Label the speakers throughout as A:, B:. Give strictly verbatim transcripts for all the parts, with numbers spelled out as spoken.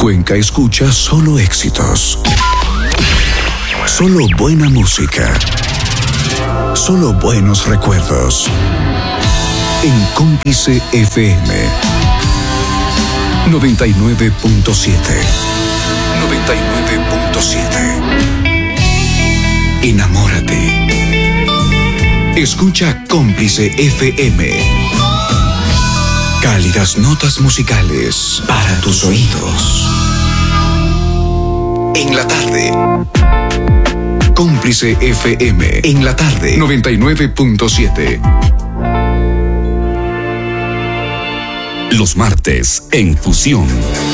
A: Cuenca escucha solo éxitos. Solo buena música. Solo buenos recuerdos. En Cómplice F M noventa y nueve punto siete. noventa y nueve punto siete. Enamórate. Escucha Cómplice F M. Cálidas notas musicales para tus oídos. En la tarde. Cómplice F M. En la tarde. noventa y nueve punto siete. Los martes en Fusión.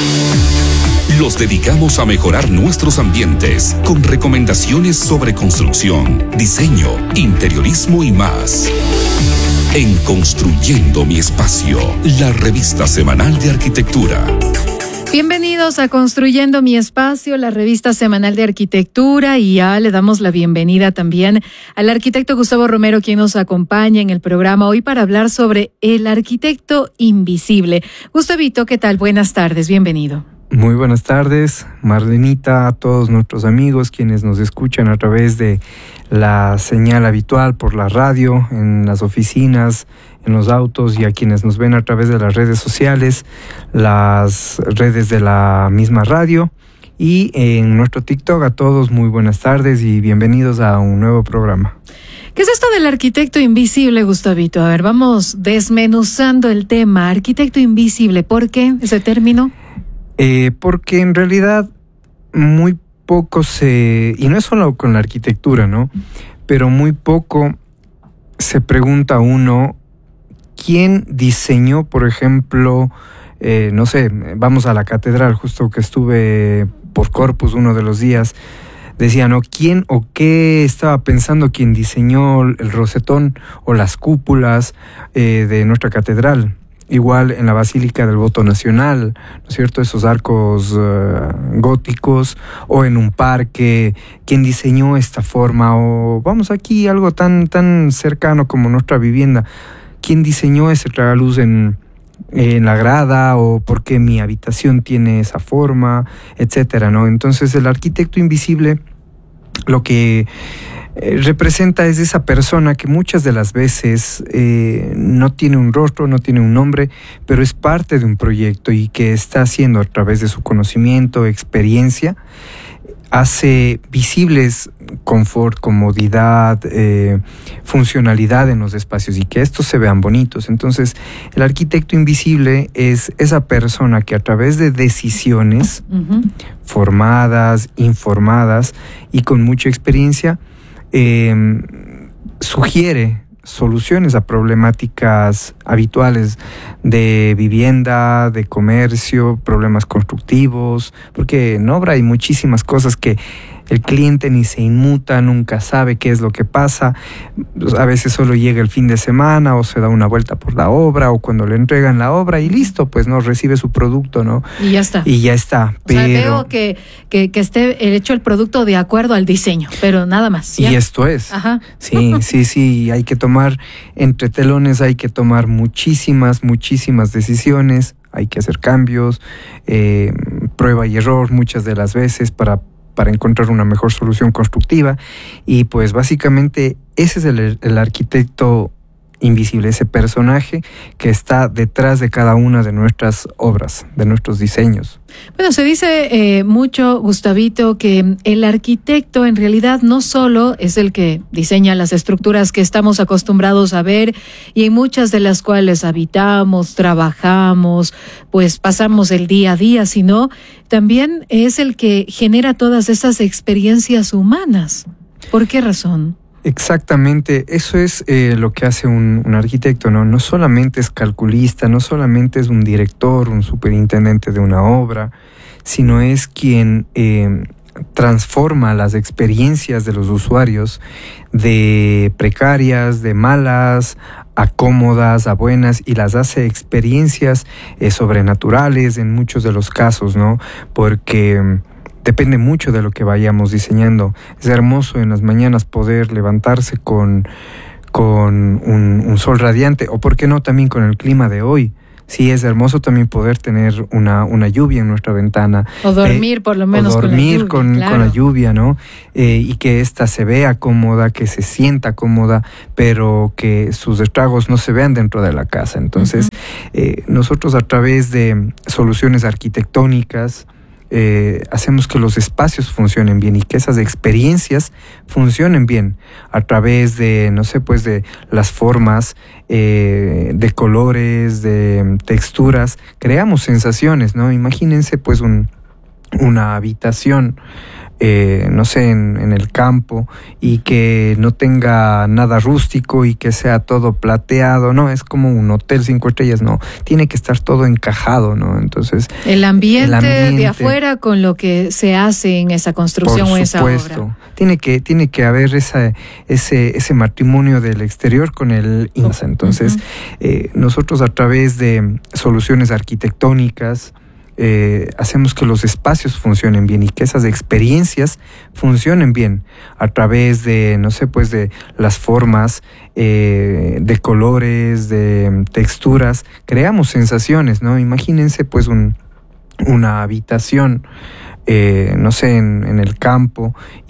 A: Los dedicamos a mejorar nuestros ambientes con recomendaciones sobre construcción, diseño, interiorismo y más. En Construyendo mi Espacio, la revista semanal de arquitectura.
B: Bienvenidos a Construyendo mi Espacio, la revista semanal de arquitectura, y ya le damos la bienvenida también al arquitecto Gustavo Romero, quien nos acompaña en el programa hoy para hablar sobre el arquitecto invisible. Gustavito, ¿qué tal? Buenas tardes, bienvenido.
C: Muy buenas tardes, Marlenita, a todos nuestros amigos quienes nos escuchan a través de la señal habitual por la radio, en las oficinas, en los autos, y a quienes nos ven a través de las redes sociales, las redes de la misma radio, y en nuestro TikTok. A todos muy buenas tardes y bienvenidos a un nuevo programa.
B: ¿Qué es esto del arquitecto invisible, Gustavito? A ver, vamos desmenuzando el tema. Arquitecto invisible, ¿por qué ese término?
C: Eh, porque en realidad muy poco se, y no es solo con la arquitectura, ¿no? Pero muy poco se pregunta uno, ¿quién diseñó, por ejemplo, eh, no sé, vamos a la catedral, justo que estuve por Corpus uno de los días, decía, ¿no? ¿Quién o qué estaba pensando quien diseñó el rosetón o las cúpulas eh, de nuestra catedral? Igual en la Basílica del Voto Nacional, ¿no es cierto? Esos arcos uh, góticos, o en un parque, ¿quién diseñó esta forma? O vamos aquí, algo tan, tan cercano como nuestra vivienda, ¿quién diseñó ese tragaluz en, en la grada? O por qué mi habitación tiene esa forma, etcétera, ¿no? Entonces el arquitecto invisible lo que Eh, representa es esa persona que muchas de las veces eh, no tiene un rostro, no tiene un nombre, pero es parte de un proyecto y que está haciendo a través de su conocimiento, experiencia, hace visibles confort, comodidad, eh, funcionalidad en los espacios y que estos se vean bonitos. Entonces, el arquitecto invisible es esa persona que a través de decisiones uh-huh. formadas, informadas y con mucha experiencia, Eh, sugiere soluciones a problemáticas habituales de vivienda, de comercio, problemas constructivos, porque en obra hay muchísimas cosas que el cliente ni se inmuta, nunca sabe qué es lo que pasa. A veces solo llega el fin de semana o se da una vuelta por la obra o cuando le entregan la obra y listo, pues no recibe su producto, ¿no?
B: Y ya está.
C: Y ya está.
B: O
C: pero...
B: sea, veo que, que, que esté hecho el producto de acuerdo al diseño, pero nada más. ¿Ya?
C: Y esto es.
B: Ajá.
C: Sí, sí, sí. Hay que tomar entre telones, hay que tomar muchísimas, muchísimas decisiones, hay que hacer cambios, eh, prueba y error muchas de las veces para para encontrar una mejor solución constructiva. Y pues básicamente ese es el, el arquitecto invisible, ese personaje que está detrás de cada una de nuestras obras, de nuestros diseños.
B: Bueno, se dice eh, mucho, Gustavito, que el arquitecto en realidad no solo es el que diseña las estructuras que estamos acostumbrados a ver y en muchas de las cuales habitamos, trabajamos, pues pasamos el día a día, sino también es el que genera todas esas experiencias humanas. ¿Por qué razón?
C: Exactamente, eso es eh, lo que hace un, un arquitecto, ¿no? No solamente es calculista, no solamente es un director, un superintendente de una obra, sino es quien eh, transforma las experiencias de los usuarios de precarias, de malas, a cómodas, a buenas, y las hace experiencias eh, sobrenaturales en muchos de los casos, ¿no? Porque depende mucho de lo que vayamos diseñando. Es hermoso en las mañanas poder levantarse con, con un, un sol radiante, o por qué no también con el clima de hoy. Sí, es hermoso también poder tener una, una lluvia en nuestra ventana.
B: O dormir eh, por lo menos
C: o dormir
B: con la lluvia,
C: con,
B: claro.
C: con la lluvia, ¿no? Eh, y que ésta se vea cómoda, que se sienta cómoda, pero que sus estragos no se vean dentro de la casa. Entonces, uh-huh. eh, nosotros a través de soluciones arquitectónicas, Eh, hacemos que los espacios funcionen bien y que esas experiencias funcionen bien a través de, no sé, pues de las formas, eh, de colores, de texturas. Creamos sensaciones, ¿no? Imagínense pues un, una habitación, eh, no sé, en, en el campo, y que no tenga nada rústico y que sea todo plateado, ¿no? Es como un hotel cinco estrellas, ¿no? Tiene que estar todo encajado, ¿no? Entonces...
B: El ambiente,
C: el ambiente
B: de afuera con lo que se hace en esa construcción o esa obra. Por supuesto.
C: Tiene que, tiene que haber esa, ese, ese matrimonio del exterior con el interior. Entonces, uh-huh. eh, nosotros a través de soluciones arquitectónicas, Eh, hacemos que los espacios funcionen bien y que esas experiencias funcionen bien a través de, no sé, pues de las formas, eh, de colores, de texturas. Creamos sensaciones, ¿no? Imagínense pues un, una habitación, eh, no sé, en, en el campo,